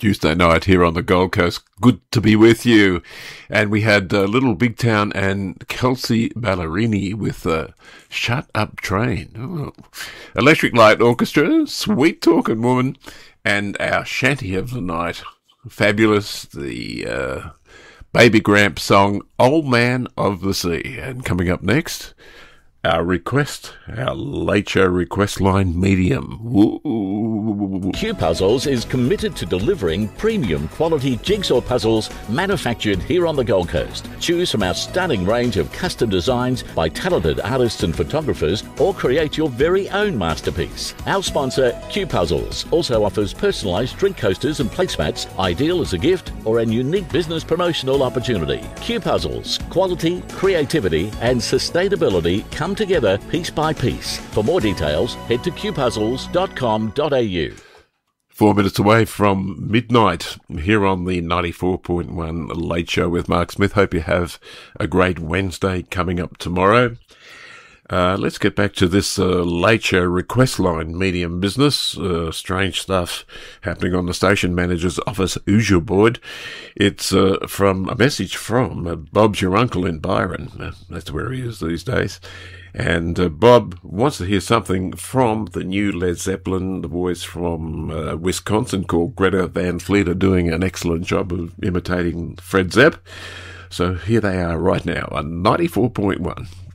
Tuesday night here on the Gold Coast. Good to be with you. And we had Little Big Town and Kelsey Ballerini with Shut Up Train. Oh. Electric Light Orchestra, Sweet Talking Woman, and our shanty of the night, fabulous, the Baby Gramp song, Old Man of the Sea. And coming up next, our request, our Late Show request line medium. Ooh. Q Puzzles is committed to delivering premium quality jigsaw puzzles manufactured here on the Gold Coast. Choose from our stunning range of custom designs by talented artists and photographers, or create your very own masterpiece. Our sponsor, Q Puzzles, also offers personalised drink coasters and placemats, ideal as a gift or a unique business promotional opportunity. Q Puzzles, quality, creativity and sustainability come together piece by piece. For more details, head to qpuzzles.com.au. 4 minutes away from midnight here on the 94.1 Late Show with Mark Smith. Hope you have a great Wednesday coming up tomorrow. Let's get back to this Late Show request line medium business. Strange stuff happening on the station manager's office usual board. It's from a message from Bob's your uncle in Byron. That's where he is these days. And Bob wants to hear something from the new Led Zeppelin. The boys from Wisconsin called Greta Van Fleet are doing an excellent job of imitating Fred Zepp. So here they are right now on 94.1.